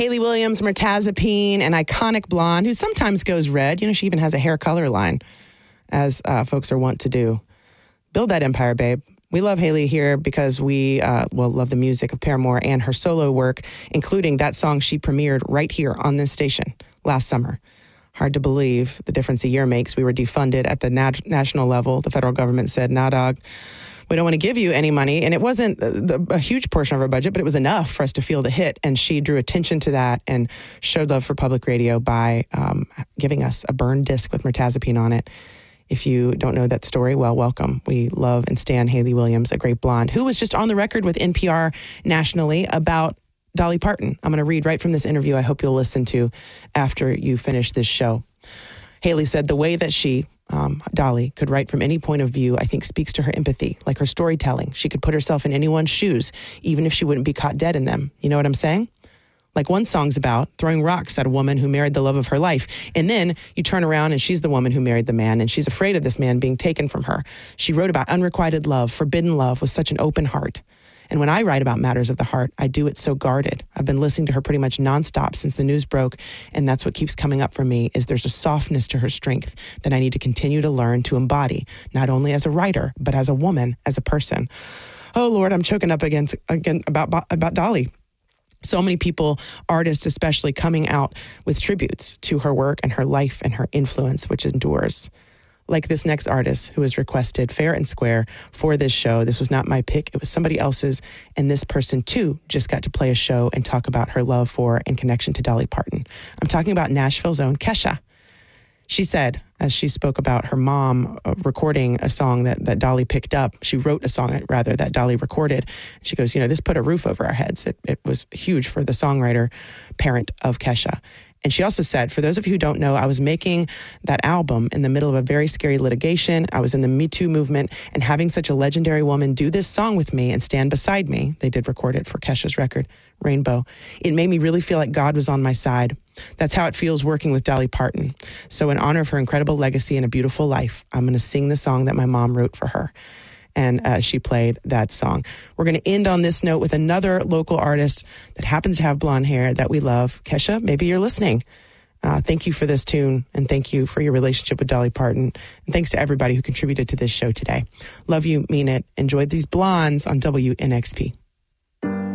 Hayley Williams, mirtazapine, an iconic blonde who sometimes goes red. You know, she even has a hair color line, as folks are wont to do. Build that empire, babe. We love Hayley here because we love the music of Paramore and her solo work, including that song she premiered right here on this station last summer. Hard to believe the difference a year makes. We were defunded at the national level. The federal government said, nah, dog, we don't want to give you any money. And it wasn't a huge portion of our budget, but it was enough for us to feel the hit. And she drew attention to that and showed love for public radio by giving us a burned disc with mirtazapine on it. If you don't know that story, well, welcome. We love and stan Hayley Williams, a great blonde, who was just on the record with NPR nationally about Dolly Parton. I'm going to read right from this interview I hope you'll listen to after you finish this show. Hayley said the way that she, Dolly, could write from any point of view, I think speaks to her empathy, like her storytelling. She could put herself in anyone's shoes, even if she wouldn't be caught dead in them. You know what I'm saying? Like one song's about throwing rocks at a woman who married the love of her life. And then you turn around and she's the woman who married the man, and she's afraid of this man being taken from her. She wrote about unrequited love, forbidden love with such an open heart. And when I write about matters of the heart, I do it so guarded. I've been listening to her pretty much nonstop since the news broke, and that's what keeps coming up for me, is there's a softness to her strength that I need to continue to learn to embody, not only as a writer, but as a woman, as a person. Oh, Lord, I'm choking up again about Dolly. So many people, artists especially, coming out with tributes to her work and her life and her influence, which endures. Like this next artist who was requested fair and square for this show. This was not my pick. It was somebody else's. And this person, too, just got to play a show and talk about her love for and connection to Dolly Parton. I'm talking about Nashville's own Kesha. She said, as she spoke about her mom recording a song that Dolly picked up, she wrote a song, rather, that Dolly recorded. She goes, you know, this put a roof over our heads. It was huge for the songwriter parent of Kesha. And she also said, for those of you who don't know, I was making that album in the middle of a very scary litigation. I was in the Me Too movement, and having such a legendary woman do this song with me and stand beside me, they did record it for Kesha's record, Rainbow, it made me really feel like God was on my side. That's how it feels working with Dolly Parton. So in honor of her incredible legacy and a beautiful life, I'm going to sing the song that my mom wrote for her. And she played that song. We're going to end on this note with another local artist that happens to have blonde hair that we love. Kesha, maybe you're listening. Thank you for this tune, and thank you for your relationship with Dolly Parton. And thanks to everybody who contributed to this show today. Love you, mean it. Enjoy these blondes on WNXP.